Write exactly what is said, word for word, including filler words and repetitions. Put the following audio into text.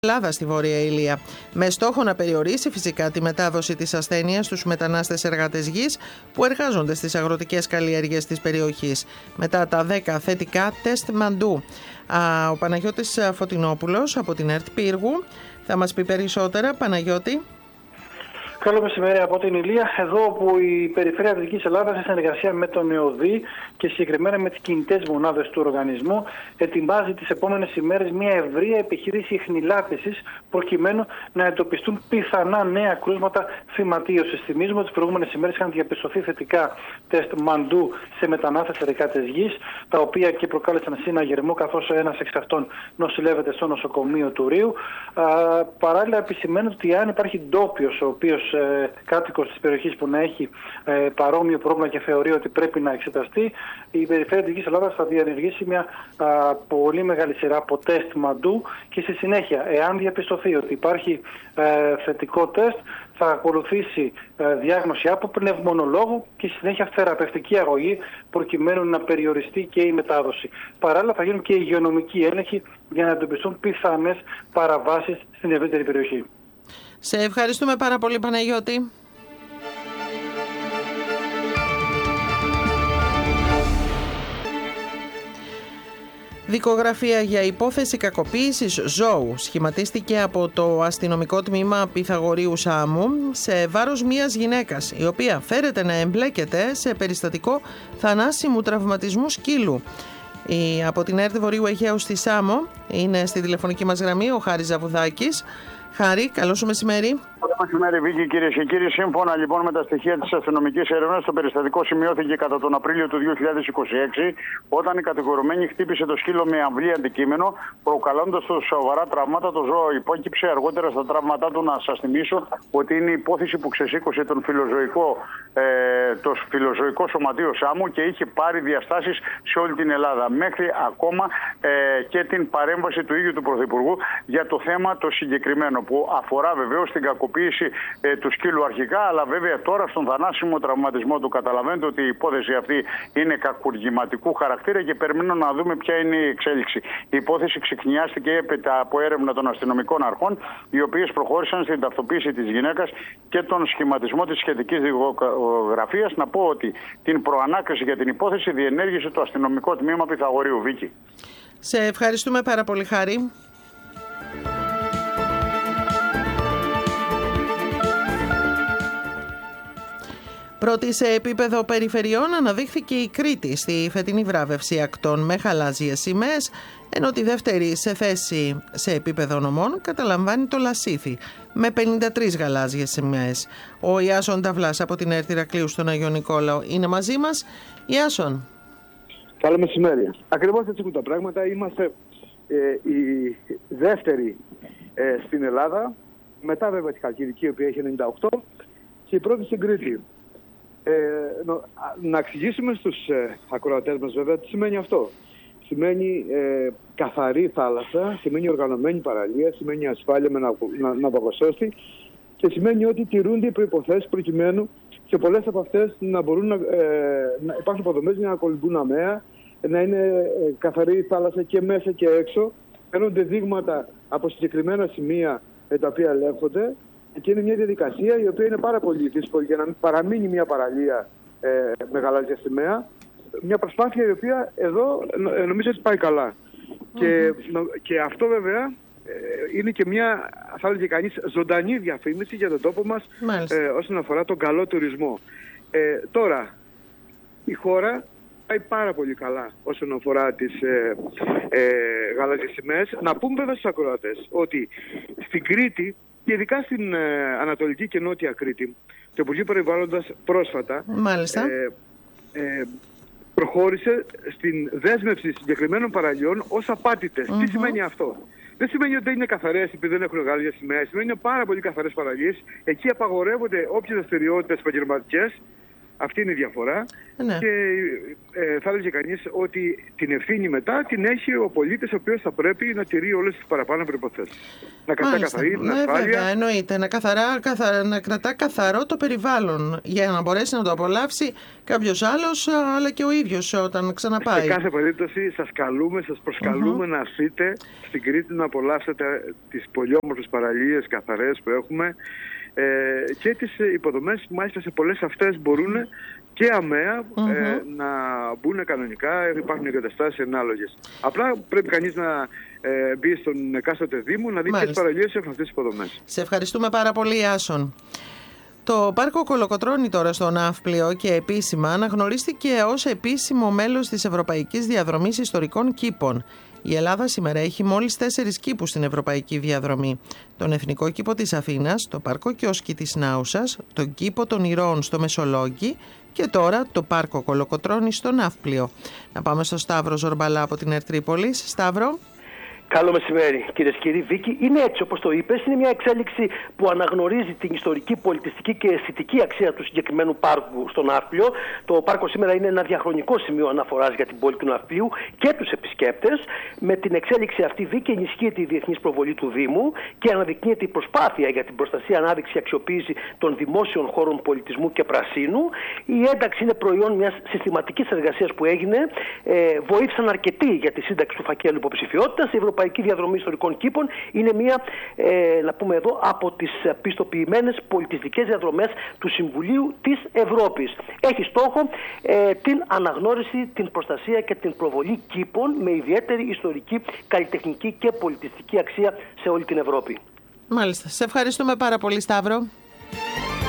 Ελλάδα στη Βόρεια Ηλία, με στόχο να περιορίσει φυσικά τη μετάδοση της ασθένειας στους μετανάστες εργάτες γης που εργάζονται στις αγροτικές καλλιέργειες της περιοχής. Μετά τα δέκα θετικά τεστ μαντού. Ο Παναγιώτης Φωτεινόπουλος από την ΕΡΤ Πύργου θα μας πει περισσότερα. Παναγιώτη. Καλό μεσημέρι από την Ηλία, εδώ όπου η Περιφέρεια Δυτικής Ελλάδας, σε συνεργασία με τον ΕΟΔΗ και συγκεκριμένα με τις κινητές μονάδες του οργανισμού, ετοιμάζει τις επόμενες ημέρες μια ευρεία επιχείρηση χνηλάτησης προκειμένου να εντοπιστούν πιθανά νέα κρούσματα φυματίωσης. Θυμίζουμε ότι τις προηγούμενες ημέρες είχαν διαπιστωθεί θετικά τεστ μαντού σε μετανάστες εργάτες γης, τα οποία και προκάλεσαν συναγερμό, καθώς ένας εξ αυτών νοσηλεύεται στο νοσοκομείο του Ρείου. Α, παράλληλα, επισημαίνεται ότι αν υπάρχει ντόπιος ο οποίος Ε, κάτοικος της περιοχής που να έχει ε, παρόμοιο πρόβλημα και θεωρεί ότι πρέπει να εξεταστεί, η Περιφέρεια Δυτικής Ελλάδας θα διενεργήσει μια α, πολύ μεγάλη σειρά από τεστ μαντού και στη συνέχεια, εάν διαπιστωθεί ότι υπάρχει ε, θετικό τεστ, θα ακολουθήσει ε, διάγνωση από πνευμονολόγο και στη συνέχεια θεραπευτική αγωγή προκειμένου να περιοριστεί και η μετάδοση. Παράλληλα θα γίνουν και υγειονομικοί έλεγχοι για να εντοπιστούν πιθανές παραβάσεις στην ευρύτερη περιοχή. Σε ευχαριστούμε πάρα πολύ, Παναγιώτη. Δικογραφία για υπόθεση κακοποίησης ζώου σχηματίστηκε από το αστυνομικό τμήμα Πυθαγορείου Σάμου σε βάρος μιας γυναίκας, η οποία φέρεται να εμπλέκεται σε περιστατικό θανάσιμου τραυματισμού σκύλου. Η, από την ΕΡΤ Βορείου Αιγαίου στη Σάμο είναι στη τηλεφωνική μας γραμμή ο Χάρης Ζαβουδάκης. Χάρη, καλό σου μεσημέρι. Καλό μεσημέρι, Βίκη, κυρίες και κύριοι. Σύμφωνα λοιπόν με τα στοιχεία της αστυνομικής έρευνας, το περιστατικό σημειώθηκε κατά τον Απρίλιο του δύο χιλιάδες είκοσι έξι, όταν η κατηγορουμένη χτύπησε το σκύλο με αμβλή αντικείμενο, προκαλώντας του σοβαρά τραύματα. Το ζώο υπόκυψε. Αργότερα στα τραύματά του, να σας θυμίσω ότι είναι η υπόθεση που ξεσήκωσε τον φιλοζωικό, ε, το φιλοζωικό σωματείο Σάμου και είχε πάρει διαστάσεις σε όλη την Ελλάδα. Μέχρι ακόμα ε, και την παρέμβαση του ίδιου του Πρωθυπουργού για το θέμα το συγκεκριμένο, που αφορά βεβαίως την κακοποίηση ε, του σκύλου αρχικά, αλλά βέβαια τώρα στον θανάσιμο τραυματισμό του. Καταλαβαίνετε ότι η υπόθεση αυτή είναι κακουργηματικού χαρακτήρα και περιμένω να δούμε ποια είναι η εξέλιξη. Η υπόθεση ξεκινιάστηκε έπειτα από έρευνα των αστυνομικών αρχών, οι οποίες προχώρησαν στην ταυτοποίηση της γυναίκας και τον σχηματισμό της σχετικής δικογραφίας. Να πω ότι την προανάκριση για την υπόθεση διενέργησε το αστυνομικό τμήμα Πυθαγορείου. Βίκη. Σε ευχαριστούμε πάρα πολύ, Χάρη. Πρώτη σε επίπεδο περιφερειών αναδείχθηκε η Κρήτη στη φετινή βράβευση ακτών με γαλάζιες σημαίες, ενώ τη δεύτερη σε θέση σε επίπεδο νομών καταλαμβάνει το Λασίθι με πενήντα τρεις γαλάζιες σημαίες. Ο Ιάσον Ταυλάς από την ΕΡΤ Ηρακλείου στον Αγιο Νικόλαο είναι μαζί μας. Ιάσον. Καλό μεσημέρι. Ακριβώς έτσι έχουν τα πράγματα. Είμαστε ε, η δεύτερη ε, στην Ελλάδα, μετά βέβαια τη Χαλκιδική, η οποία έχει ενενήντα οκτώ, και η πρώτη στην Κρήτη. Ε, νο, να εξηγήσουμε στους ε, ακροατές μας βέβαια τι σημαίνει αυτό. Σημαίνει ε, καθαρή θάλασσα, σημαίνει οργανωμένη παραλία, σημαίνει ασφάλεια με ναυαγοσώστη και σημαίνει ότι τηρούνται οι προϋποθέσεις προκειμένου σε πολλές από αυτές να μπορούν να, ε, να υπάρχουν υποδομές για να κολυμπούν αμαία, να είναι ε, καθαρή θάλασσα και μέσα και έξω. Φαίνονται δείγματα από συγκεκριμένα σημεία ε, τα οποία ελέγχονται. Και είναι μια διαδικασία η οποία είναι πάρα πολύ δύσκολη για να παραμείνει μια παραλία ε, με γαλάζια σημαία. Μια προσπάθεια η οποία εδώ ε, νομίζω ότι πάει καλά. Mm-hmm. Και, και αυτό βέβαια ε, είναι και μια, θα έλεγε κανείς, ζωντανή διαφήμιση για τον τόπο μας ε, όσον αφορά τον καλό τουρισμό. Ε, τώρα, η χώρα πάει πάρα πολύ καλά όσον αφορά τις ε, ε, γαλάζιες σημαίες. Να πούμε βέβαια στους ακροατές ότι στην Κρήτη, και ειδικά στην ε, Ανατολική και Νότια Κρήτη, το Υπουργείο Περιβάλλοντος πρόσφατα ε, ε, προχώρησε στην δέσμευση συγκεκριμένων παραλιών ως απάτητες. Mm-hmm. Τι σημαίνει αυτό? Δεν σημαίνει ότι δεν είναι καθαρές επειδή δεν έχουν γαλάζια σημαία. Σημαίνει ότι είναι πάρα πολύ καθαρές παραλίες. Εκεί απαγορεύονται όποιες δραστηριότητες επαγγελματικές, Αυτή είναι η διαφορά. Ναι. Και ε, θα έλεγε κανείς ότι την ευθύνη μετά την έχει ο πολίτης, ο οποίος θα πρέπει να τηρεί όλες τις παραπάνω προϋποθέσεις. Να κρατά καθαρή την ναι, ασφάλεια. Βέβαια, εννοείται. Να, καθαρά, καθα, να κρατά καθαρό το περιβάλλον για να μπορέσει να το απολαύσει κάποιος άλλος, αλλά και ο ίδιος όταν ξαναπάει. Σε κάθε περίπτωση σας καλούμε, σας προσκαλούμε mm-hmm. να έρθετε στην Κρήτη να απολαύσετε τις πολύ όμορφες παραλίες καθαρές που έχουμε ε, και τις υποδομές που μάλιστα σε πολλές αυτές μπορούν και αμαία mm-hmm. ε, να μπουν κανονικά, υπάρχουν εγκαταστάσεις ανάλογες. Απλά πρέπει κανείς να ε, μπει στον εκάστοτε Δήμο να δει ποιες παραλίες έχουν αυτές τις υποδομές. Σε ευχαριστούμε πάρα πολύ, Άσον. Το Πάρκο Κολοκοτρώνη τώρα στο Ναύπλιο και επίσημα αναγνωρίστηκε ως επίσημο μέλος της Ευρωπαϊκής Διαδρομής Ιστορικών Κήπων. Η Ελλάδα σήμερα έχει μόλις τέσσερις κήπους στην Ευρωπαϊκή Διαδρομή. Τον Εθνικό Κήπο της Αθήνας, το Πάρκο Κιόσκι της Νάουσας, τον Κήπο των Ηρώων στο Μεσολόγγι και τώρα το Πάρκο Κολοκοτρώνη στο Ναύπλιο. Να πάμε στο Σταύρο Ζορμπαλά από την Ερτρίπολης. Σταύρο. Καλό μεσημέρι, κυρίες και κύριοι. Βίκη, είναι έτσι όπως το είπες. Είναι μια εξέλιξη που αναγνωρίζει την ιστορική, πολιτιστική και αισθητική αξία του συγκεκριμένου πάρκου στο Ναύπλιο. Το πάρκο σήμερα είναι ένα διαχρονικό σημείο αναφοράς για την πόλη του Ναυπλίου και τους επισκέπτες. Με την εξέλιξη αυτή, Βίκη, ενισχύεται η διεθνής προβολή του Δήμου και αναδεικνύεται η προσπάθεια για την προστασία, ανάδειξη και αξιοποίηση των δημόσιων χώρων πολιτισμού και πρασίνου. Η ένταξη είναι προϊόν μιας συστηματικής εργασίας που έγινε. Ε, βοήθησαν αρκετοί για τη σύνταξη του φακέλου υποψηφιότητας. Η Ευρωπαϊκή Διαδρομή Ιστορικών Κήπων είναι μία, ε, να πούμε εδώ, από τις πιστοποιημένες πολιτιστικές διαδρομές του Συμβουλίου της Ευρώπης. Έχει στόχο ε, την αναγνώριση, την προστασία και την προβολή κήπων με ιδιαίτερη ιστορική, καλλιτεχνική και πολιτιστική αξία σε όλη την Ευρώπη. Μάλιστα. Σε ευχαριστούμε πάρα πολύ, Σταύρο.